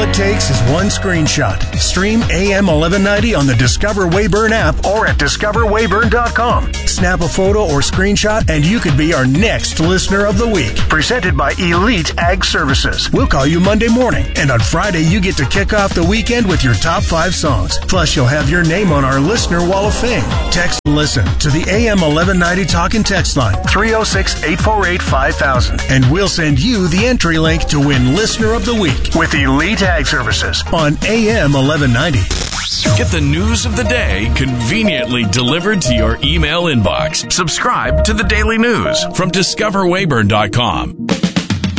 All it takes is one screenshot. Stream AM 1190 on the Discover Wayburn app or at discoverwayburn.com. Snap a photo or screenshot and you could be our next listener of the week. Presented by Elite Ag Services. We'll call you Monday morning, and on Friday you get to kick off the weekend with your top 5 songs. Plus you'll have your name on our Listener Wall of Fame. Text and listen to the AM 1190 Talk and Text line 306-848-5000, and we'll send you the entry link to win Listener of the Week with Elite Ag Services on AM 1190. Get the news of the day conveniently delivered to your email inbox. Subscribe to the Daily News from discoverwayburn.com.